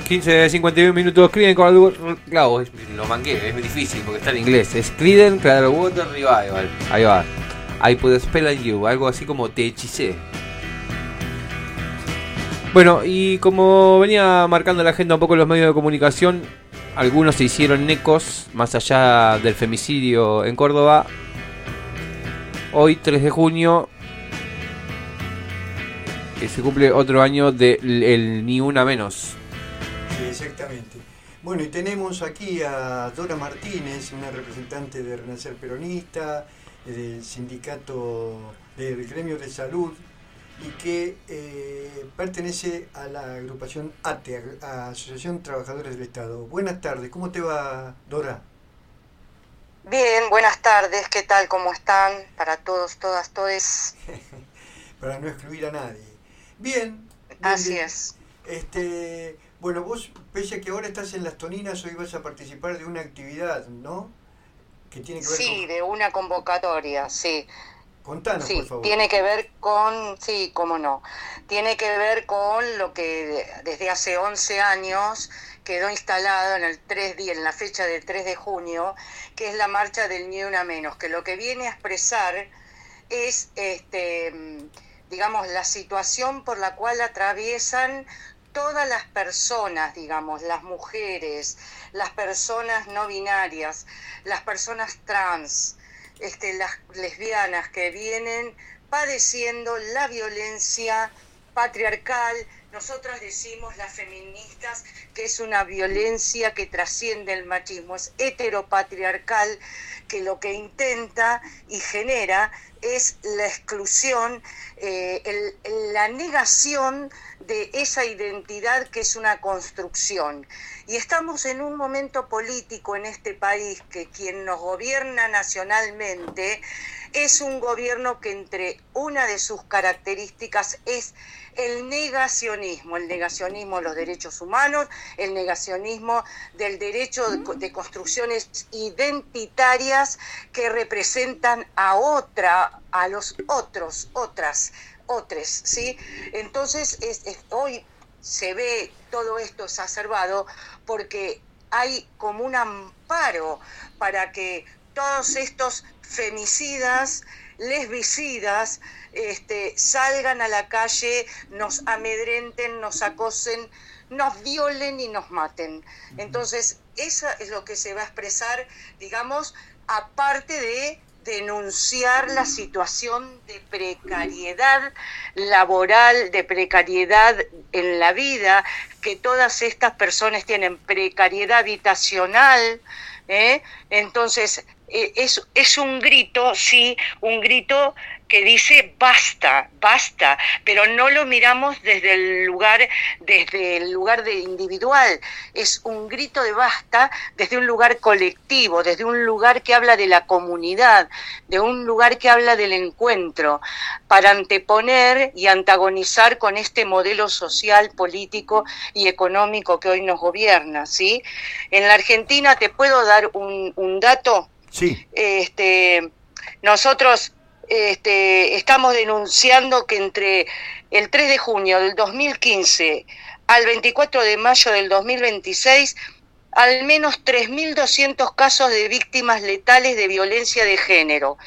15:51 minutos. Creedence Clearwater. Claro, lo manqué, es difícil porque está en inglés. Es Creedence Clearwater Revival. Ahí va. I put a spell on you. Algo así como te hechicé. Bueno, y como venía marcando la agenda un poco los medios de comunicación, algunos se hicieron ecos más allá del femicidio en Córdoba. Hoy, 3 de junio, se cumple otro año del Ni Una Menos. Sí, exactamente. Bueno, y tenemos aquí a Dora Martínez, una representante de Renacer Peronista, del sindicato del gremio de salud, y que pertenece a la agrupación ATE, a Asociación Trabajadores del Estado. Buenas tardes, ¿cómo te va, Dora? Bien, buenas tardes, ¿qué tal? ¿Cómo están? Para todos, todas, todes. Para no excluir a nadie. Bien. Así bien. es. Bueno, vos, pese a que ahora estás en Las Toninas, hoy vas a participar de una actividad, ¿no? Que tiene que ver con... de una convocatoria, sí. Contanos, por favor. Tiene que ver con, cómo no, tiene que ver con lo que desde hace 11 años quedó instalado en la fecha del 3 de junio, que es la marcha del Ni Una Menos, que lo que viene a expresar es, digamos, la situación por la cual atraviesan todas las personas, digamos, las mujeres, las personas no binarias, las personas trans, las lesbianas que vienen padeciendo la violencia patriarcal. Nosotras decimos, las feministas, que es una violencia que trasciende el machismo, es heteropatriarcal, que lo que intenta y genera es la exclusión, la negación de esa identidad que es una construcción. Y estamos en un momento político en este país que quien nos gobierna nacionalmente es un gobierno que entre una de sus características es el negacionismo de los derechos humanos, el negacionismo del derecho de construcciones identitarias que representan a los otros, ¿sí? Entonces, hoy se ve todo esto exacerbado porque hay como un amparo para que todos estos femicidas, lesbicidas, salgan a la calle, nos amedrenten, nos acosen, nos violen y nos maten. Entonces, eso es lo que se va a expresar, digamos, aparte de denunciar la situación de precariedad laboral, de precariedad en la vida, que todas estas personas tienen, precariedad habitacional, entonces es un grito, sí, un grito que dice basta, pero no lo miramos desde el lugar de individual, es un grito de basta desde un lugar colectivo, desde un lugar que habla de la comunidad, de un lugar que habla del encuentro, para anteponer y antagonizar con este modelo social, político y económico que hoy nos gobierna, ¿sí? En la Argentina, ¿te puedo dar un dato? Sí. Nosotros estamos denunciando que entre el 3 de junio del 2015 al 24 de mayo del 2026, al menos 3.200 casos de víctimas letales de violencia de género,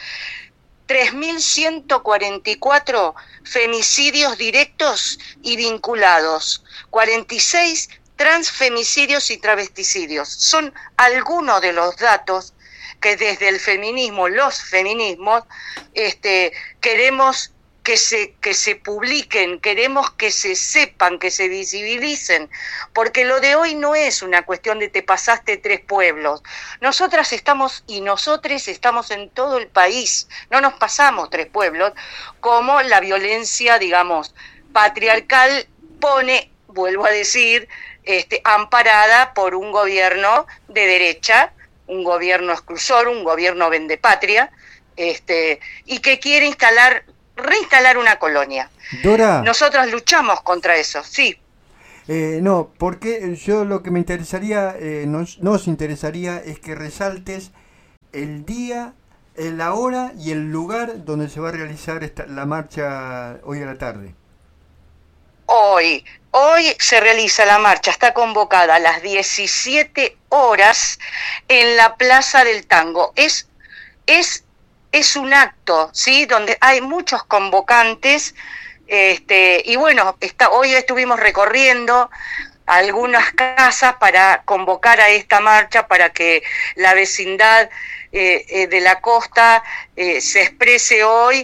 3.144 femicidios directos y vinculados, 46 transfemicidios y travesticidios. Son algunos de los datos que desde el feminismo, los feminismos, queremos que se publiquen, queremos que se sepan, que se visibilicen, porque lo de hoy no es una cuestión de te pasaste 3 pueblos. Nosotras estamos y nosotres estamos en todo el país, no nos pasamos 3 pueblos, como la violencia, digamos, patriarcal pone, vuelvo a decir, amparada por un gobierno de derecha, un gobierno exclusor, un gobierno vendepatria, y que quiere reinstalar una colonia. Dora, nosotros luchamos contra eso, sí. No, porque yo lo que me interesaría, nos interesaría es que resaltes el día, la hora y el lugar donde se va a realizar la marcha hoy a la tarde. Hoy se realiza la marcha, está convocada a las 17 horas en la Plaza del Tango. Es un acto, ¿sí? Donde hay muchos convocantes, y bueno, hoy estuvimos recorriendo algunas casas para convocar a esta marcha, para que la vecindad de la costa se exprese hoy,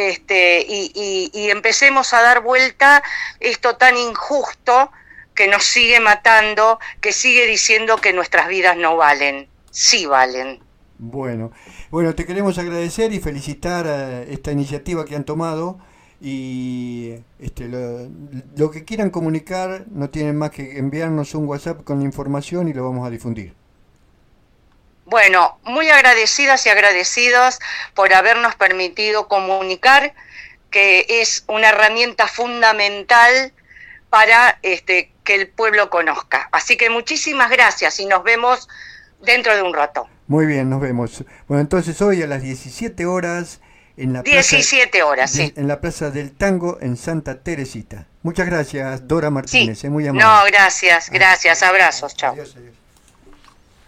y empecemos a dar vuelta esto tan injusto que nos sigue matando, que sigue diciendo que nuestras vidas no valen. Sí valen. Bueno, te queremos agradecer y felicitar a esta iniciativa que han tomado, y lo que quieran comunicar no tienen más que enviarnos un WhatsApp con la información y lo vamos a difundir. Bueno, muy agradecidas y agradecidos por habernos permitido comunicar, que es una herramienta fundamental para que el pueblo conozca. Así que muchísimas gracias y nos vemos dentro de un rato. Muy bien, nos vemos. Bueno, entonces hoy a las 17 horas en la 17 horas, sí. En la Plaza del Tango en Santa Teresita. Muchas gracias, Dora Martínez, sí. Muy amable. No, gracias, abrazos, chao. Adiós.